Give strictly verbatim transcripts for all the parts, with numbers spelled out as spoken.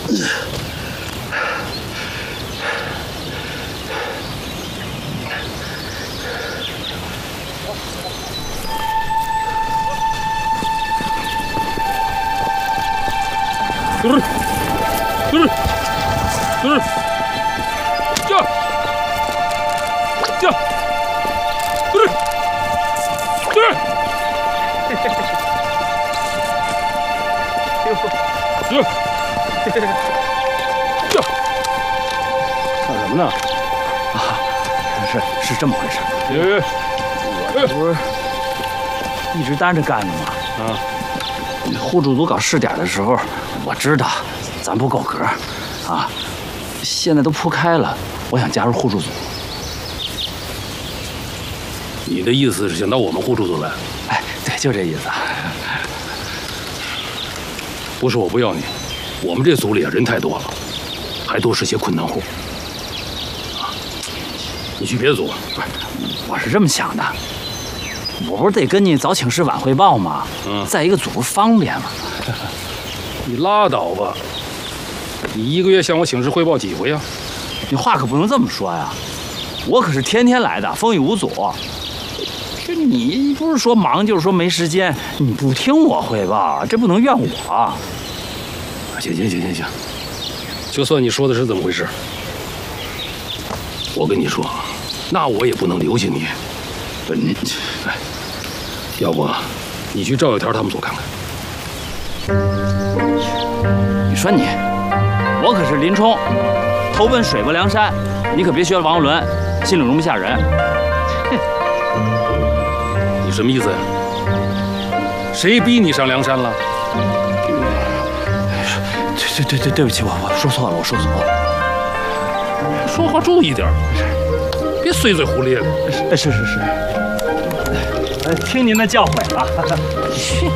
就是就是就是叫叫就是就是就是叫干什么呢？ 啊，是是这么回事。 呃， 我这不是一直单着干的吗？ 啊。 互助组搞试点的时候，我知道咱不够格，啊，现在都铺开了，我想加入互助组。 你的意思是想到我们互助组来？ 哎，对，就这意思。 不是我不要你，我们这组里啊人太多了，还都是些困难户。啊，你去别的组。 不是，我是这么想的。 我不是得跟你早请示晚汇报吗？嗯，在一个组不方便吗？ 你拉倒吧！你一个月向我请示汇报几回呀？ 你话可不能这么说呀！我可是天天来的，风雨无阻。这你不是说忙，就是说没时间，你不听我汇报，这不能怨我。 行行行行行，就算你说的是这么回事，我跟你说，那我也不能留下你。 本，哎，要不你去赵有条他们组看看。 你说你，我可是林冲，投奔水泊梁山，你可别学王伦，心里容不下人。 哼，你什么意思呀？谁逼你上梁山了？ 对对对对，对不起，我我说错了，我说错了。 说话注意点，别碎碎胡咧咧。 是是是。 听您的教诲了。去，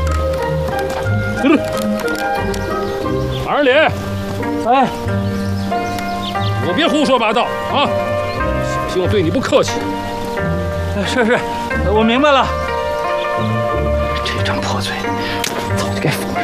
马二脸， 哎， 我别胡说八道啊！小心我对你不客气。 是是，我明白了。这张破嘴，早就该缝上。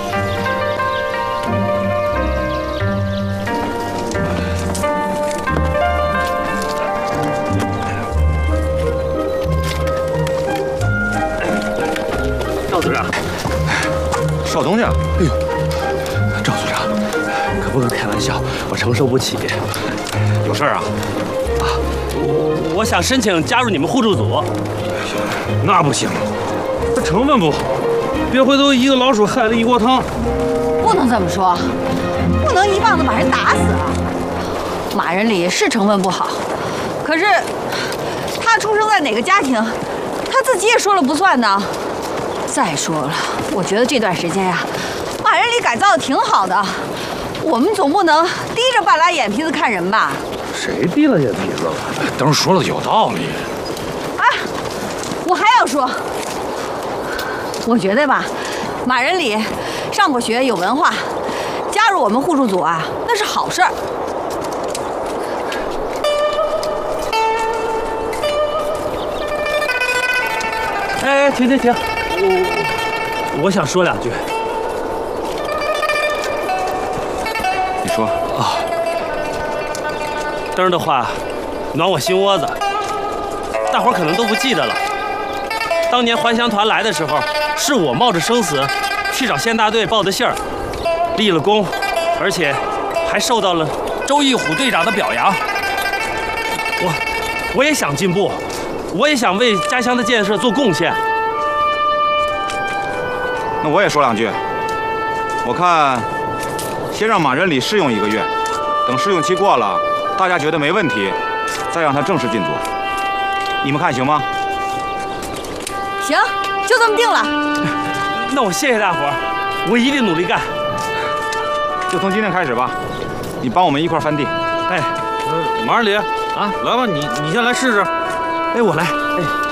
赵组长， 少东家， 哎呦，赵组长，可不可开玩笑？我承受不起。 有事儿啊？ 啊，我我想申请加入你们互助组。 那不行，这成分不好，别回头一个老鼠害了一锅汤。 不能这么说，不能一棒子把人打死啊！马仁礼是成分不好，可是他出生在哪个家庭，他自己也说了不算呢。 再说了，我觉得这段时间呀、啊，马仁礼改造的挺好的，我们总不能低着半拉眼皮子看人吧？ 谁低了眼皮子了？灯说的有道理。 啊，我还要说，我觉得吧，马仁礼上过学，有文化，加入我们互助组啊，那是好事儿。 哎，停停停！我我想说两句。 你说啊，灯儿的话暖我心窝子。大伙儿可能都不记得了，当年还乡团来的时候，是我冒着生死去找县大队报的信儿，立了功，而且还受到了周义虎队长的表扬。我我也想进步，我也想为家乡的建设做贡献。 那我也说两句。我看，先让马仁礼试用一个月，等试用期过了，大家觉得没问题，再让他正式进组。你们看行吗？ 行，就这么定了。 那我谢谢大伙儿，我一定努力干。 就从今天开始吧，你帮我们一块翻地。 哎， 呃，马仁礼啊，来吧，你你先来试试。 哎，我来。哎。